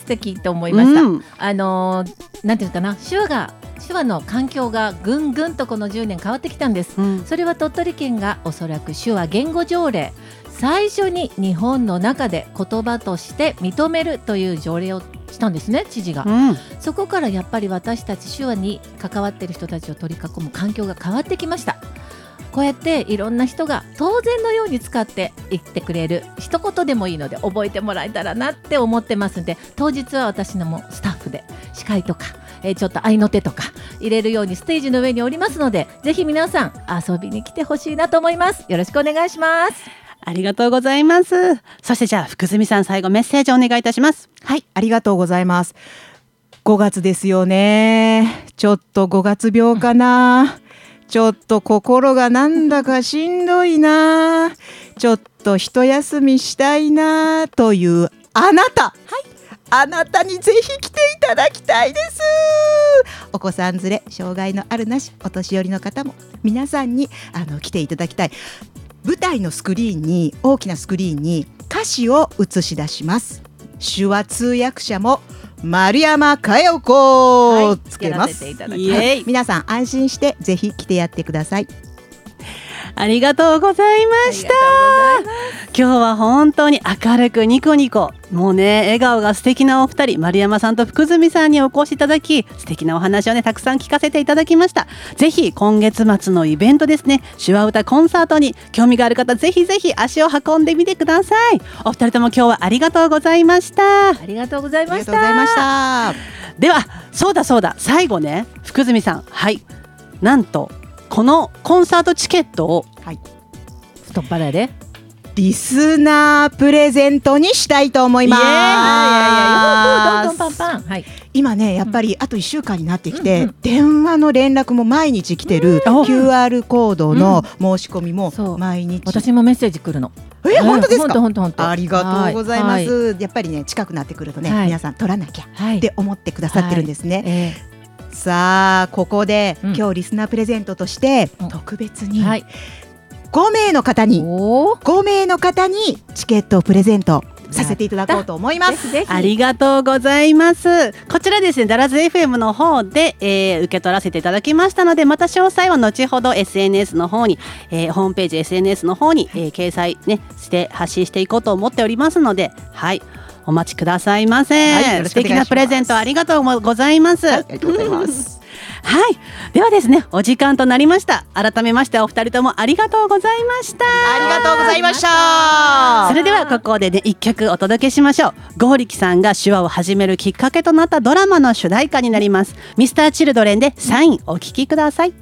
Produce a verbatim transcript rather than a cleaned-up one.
敵と思いました、 うん、 あのなんていうかな、手話が手話の環境がぐんぐんとこのじゅうねん変わってきたんです、うん、それは鳥取県がおそらく手話言語条例、最初に日本の中で言葉として認めるという条例をしたんですね、知事が、うん、そこからやっぱり私たち手話に関わっている人たちを取り囲む環境が変わってきました。こうやっていろんな人が当然のように使って言ってくれる、一言でもいいので覚えてもらえたらなって思ってますので、当日は私のもスタッフで司会とか、えー、ちょっと合いの手とか入れるようにステージの上におりますので、ぜひ皆さん遊びに来てほしいなと思います。よろしくお願いします。 ありがとうございます。そしてじゃあ福住さん、最後メッセージお願いいたします。 はい、ありがとうございます。ごがつですよね。ちょっとごがつ病かな、うん、ちょっと心がなんだかしんどいな、ちょっと一休みしたいなというあなた、はい、あなたにぜひ来ていただきたいです。お子さん連れ、障害のあるなし、お年寄りの方も皆さんにあの来ていただきたい。舞台のスクリーンに、大きなスクリーンに歌詞を映し出します。手話通訳者も丸山佳代子をつけます、はい、皆さん安心してぜひ来てやってください。 ありがとうございました。今日は本当に明るくニコニコ、もうね笑顔が素敵なお二人、丸山さんと福住さんにお越しいただき、素敵なお話をねたくさん聞かせていただきました。ぜひ今月末のイベントですね、手話歌コンサートに興味がある方、ぜひぜひ足を運んでみてください。お二人とも今日はありがとうございました。 ありがとうございました。 ではそうだそうだ、最後ね福住さん、はい、なんとこのコンサートチケットを、はい、 太っ腹でリスナープレゼントにしたいと思います。 どんどんパンパン、はい、 今ねやっぱりあといっしゅうかんになってきて、うんうん、電話の連絡も毎日来てる、うん、キューアール コードの申し込みも毎日、うん、 私もメッセージ来るの。 え、うん、本当ですか。 本当本当ありがとうございます、はい、やっぱりね近くなってくるとね、はい、皆さん取らなきゃって思ってくださってるんですね、はい、えーさあここで、うん、今日リスナープレゼントとして特別にごめいの方に、ごめいの方にチケットをプレゼントさせていただこうと思います。 ありがとうございます。こちらですね、ダラズ エフエム の方で、えー、受け取らせていただきましたので、また詳細は後ほど エスエヌエス の方に、えー、ホームページ エスエヌエス の方に、えー、掲載、ね、して発信していこうと思っておりますので、はい、お待ちくださいませ、はい、素敵なプレゼントありがとうございます。はい、ありがとうございますはい、ではですね、お時間となりました。改めましてお二人ともありがとうございました。 ありがとうございました。 それではここでね一曲お届けしましょう。剛力さんが手話を始めるきっかけとなったドラマの主題歌になります。ミスターチルドレンでサイン、お聴きください。